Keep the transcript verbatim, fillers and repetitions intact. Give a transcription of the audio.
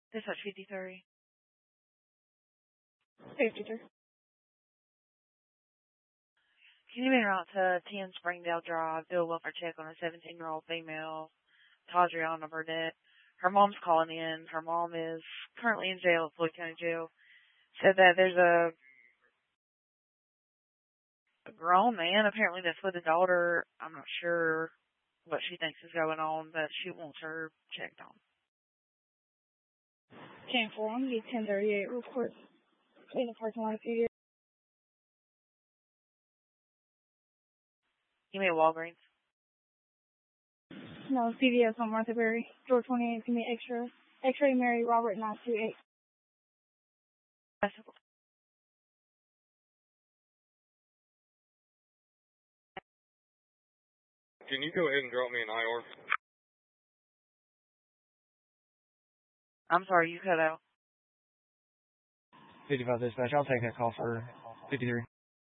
Dispatch fifty-three. fifty-three. Can you be out to ten Springdale Drive, do a welfare check on a seventeen-year-old female, Tadriana Burnett. Her mom's calling in. Her mom is currently in jail at Floyd County Jail. Said that there's a, a grown man, apparently, that's with a daughter. I'm not sure what she thinks is going on, but she wants her checked on. ten four, I'm going to get ten thirty-eight real quick. In the parking lot of C D S. You mean Walgreens? No, C D S on Martha Berry. Door twenty-eight, give me extra. X-ray Mary Robert nine two eight. Can you go ahead and drop me an I R? I'm sorry, you cut out. fifty-five dispatch, I'll take that call for fifty-three.